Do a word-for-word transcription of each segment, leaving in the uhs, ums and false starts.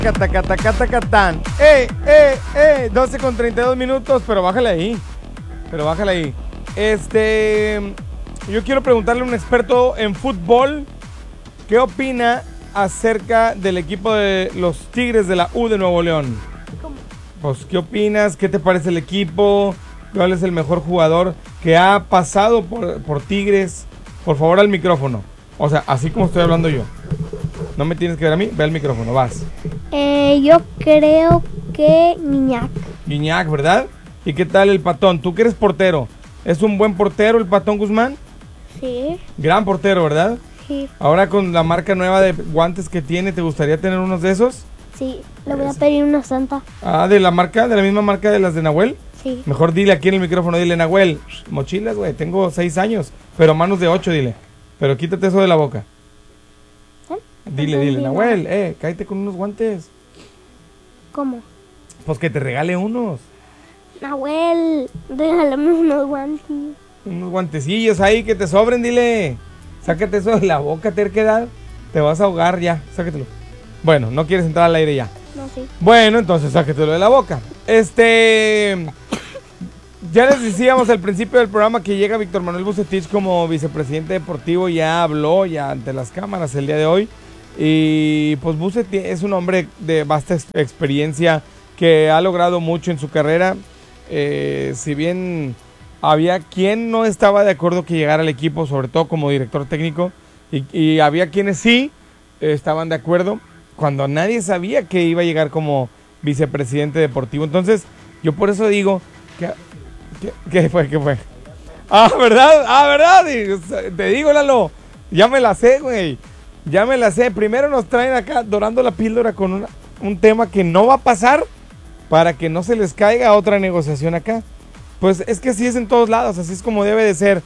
Catacatacatacatán. ¡Eh, eh, eh! doce con treinta y dos minutos, pero bájale ahí. Pero bájale ahí. Este. Yo quiero preguntarle a un experto en fútbol. ¿Qué opina acerca del equipo de los Tigres de la U de Nuevo León? ¿Cómo? Pues, ¿qué opinas? ¿Qué te parece el equipo? ¿Cuál es el mejor jugador que ha pasado por, por Tigres? Por favor, al micrófono. O sea, así como estoy hablando yo. No me tienes que ver a mí, ve al micrófono, vas. Eh, yo creo que Guiñac. Guiñac, ¿verdad? ¿Y qué tal el Patón? Tú que eres portero. ¿Es un buen portero el Patón Guzmán? Sí. Gran portero, ¿verdad? Sí. Ahora con la marca nueva de guantes que tiene, ¿te gustaría tener unos de esos? Sí, le voy a pedir una santa. Ah, ¿de la marca? ¿De la misma marca de las de Nahuel? Sí. Mejor dile aquí en el micrófono, dile, Nahuel, mochilas, güey, tengo seis años, pero manos de ocho, dile. Pero quítate eso de la boca. ¿Eh? Dile, dile, Nahuel, eh, cállate con unos guantes. ¿Cómo? Pues que te regale unos. Nahuel, regálame unos guantes. Unos guantecillos ahí que te sobren, dile. Sácate eso de la boca, terquedad. Te vas a ahogar ya, sácatelo. Bueno, no quieres entrar al aire ya. No, sí. Bueno, entonces sáquetelo de la boca. Este... Ya les decíamos al principio del programa que llega Víctor Manuel Vucetich como vicepresidente deportivo. Ya habló ya ante las cámaras el día de hoy. Y pues Vucetich es un hombre de vasta ex- experiencia que ha logrado mucho en su carrera. Eh, si bien había quien no estaba de acuerdo que llegara al equipo, sobre todo como director técnico, y, y había quienes sí eh, estaban de acuerdo, cuando nadie sabía que iba a llegar como vicepresidente deportivo. Entonces, yo por eso digo que... ¿Qué, qué fue? ¿Qué fue? Ah, ¿verdad? Ah, ¿verdad? Y, te digo, Lalo, ya me la sé, güey. Ya me la sé. Primero nos traen acá dorando la píldora con una, un tema que no va a pasar para que no se les caiga otra negociación acá. Pues es que así es en todos lados, así es como debe de ser.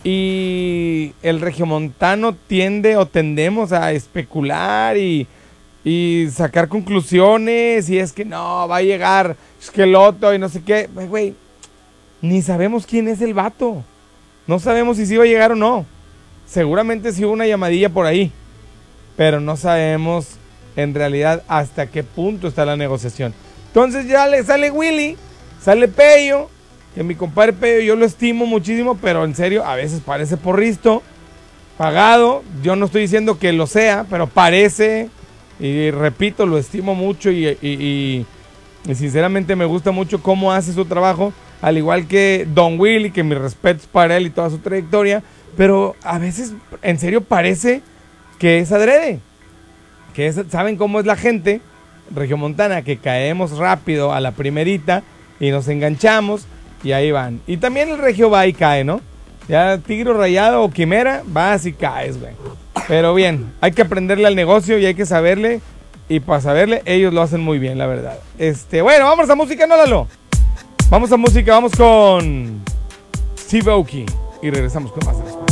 Y el regiomontano tiende o tendemos a especular y... y sacar conclusiones, y es que no, va a llegar Esqueloto y no sé qué. Güey, ni sabemos quién es el vato. No sabemos si sí va a llegar o no. Seguramente sí hubo una llamadilla por ahí, pero no sabemos en realidad hasta qué punto está la negociación. Entonces ya le sale Willy, sale Pello, que mi compadre Pello yo lo estimo muchísimo, pero en serio, a veces parece porristo, pagado. Yo no estoy diciendo que lo sea, pero parece... Y repito, lo estimo mucho y, y, y, y sinceramente me gusta mucho cómo hace su trabajo, al igual que Don Willy, que mis respetos para él y toda su trayectoria, pero a veces en serio parece que es adrede, que es, saben cómo es la gente regiomontana, que caemos rápido a la primerita y nos enganchamos y ahí van. Y también el regio va y cae, ¿no? Ya Tigre Rayado o Quimera, vas y caes, güey. Pero bien, hay que aprenderle al negocio y hay que saberle. Y para saberle, ellos lo hacen muy bien, la verdad. Este, bueno, vamos a música, ¿no, Lalo? Vamos a música, vamos con Steve Aoki. Y regresamos con más de las